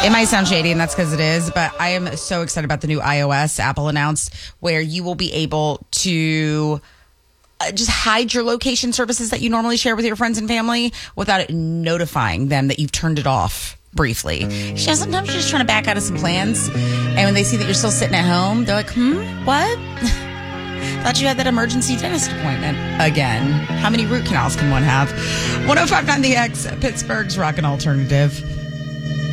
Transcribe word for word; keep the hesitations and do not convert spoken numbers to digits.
It might sound shady, and that's because it is, but I am so excited about the new iOS Apple announced, where you will be able to uh, just hide your location services that you normally share with your friends and family without it notifying them that you've turned it off briefly. She knows, sometimes you're just trying to back out of some plans, and when they see that you're still sitting at home, they're like, hmm, what? Thought you had that emergency dentist appointment again. How many root canals can one have? one oh five point nine The X, Pittsburgh's Rock and Alternative.